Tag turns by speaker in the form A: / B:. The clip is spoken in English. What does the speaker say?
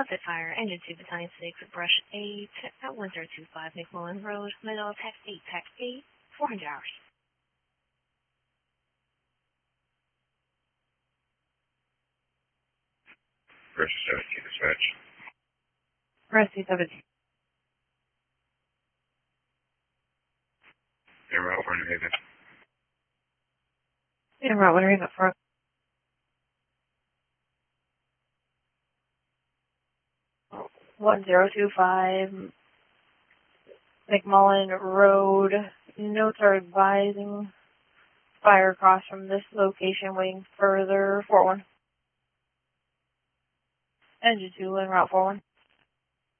A: Outfit Fire, Engine 2, Battalion 6, Brush 8, at 1025 McMullen Road, Middle, Tax 8, 400 hours.
B: Brush 17, dispatch.
C: Brush 17.
B: En route for New Haven.
C: En route, Winter Haven for 1025 McMullen Road. Notes are advising fire across from this location, waiting further. 4-1. Engine 2 en route 4-1.